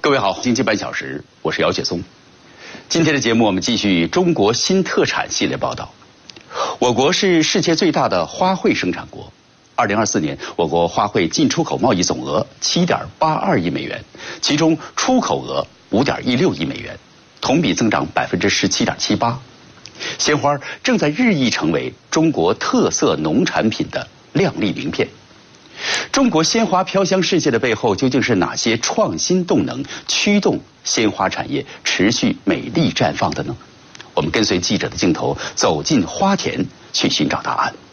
各位好，经济半小时，我是姚雪松。今天的节目我们继续中国新特产系列报道。我国是世界最大的花卉生产国。2024年，我国花卉进出口贸易总额7.82亿美元，其中出口额5.16亿美元，同比增长17.78%。鲜花正在日益成为中国特色农产品的亮丽名片。中国鲜花飘香世界的背后，究竟是哪些创新动能驱动鲜花产业持续美丽绽放的呢？我们跟随记者的镜头走进花田，去寻找答案。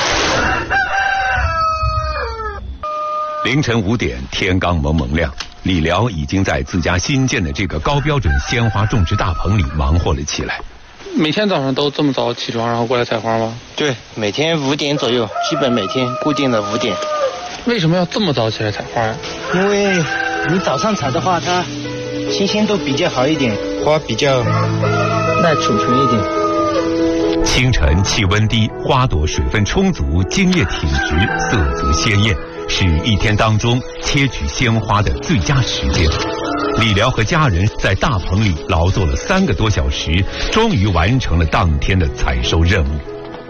凌晨5点，天刚蒙蒙亮，李辽已经在自家新建的这个高标准鲜花种植大棚里忙活了起来。 每天早上都这么早起床，然后过来采花吗？ 对，每天5点左右，基本每天固定的5点。 为什么要这么早起来采花呀？ 因为你早上采的话，它新鲜度比较好一点，花比较耐储存一点。 清晨气温低，花朵水分充足，茎叶挺直，色泽鲜艳，是一天当中切取鲜花的最佳时间。李辽和家人在大棚里劳作了3个多小时，终于完成了当天的采收任务。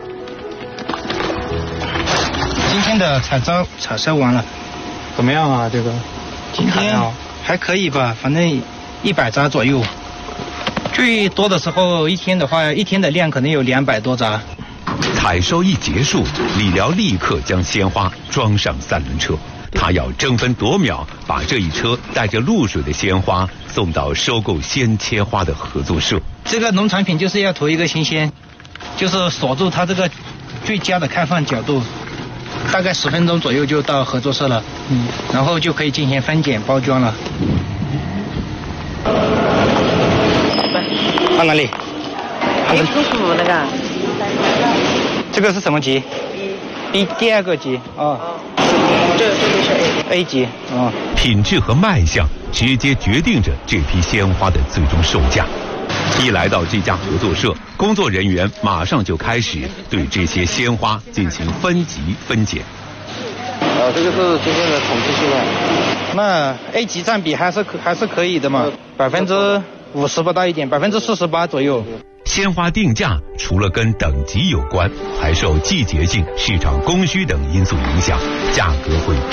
今天的采收完了， 怎么样啊？这个今天还可以吧，反正100扎左右。最多的时候一天的话，一天的量可能有200多扎。 采收一结束，李辽立刻将鲜花装上3轮车，他要争分夺秒把这一车带着露水的鲜花送到收购鲜切花的合作社。 这个农产品就是要图一个新鲜，就是锁住它这个最佳的开放角度。大概10分钟左右就到合作社了，然后就可以进行分拣包装了。放哪里？ 你叔叔那个。 这个是什么级 ？B 第2个级哦。 这个是 A 级哦。 品质和卖相直接决定着这批鲜花的最终售价。一来到这家合作社，工作人员马上就开始对这些鲜花进行分级分拣。 这个是今天的统计数量。那 A 级占比还是可以的嘛，50%不到一点，48%左右。 鲜花定价除了跟等级有关，还受季节性、市场供需等因素影响，价格会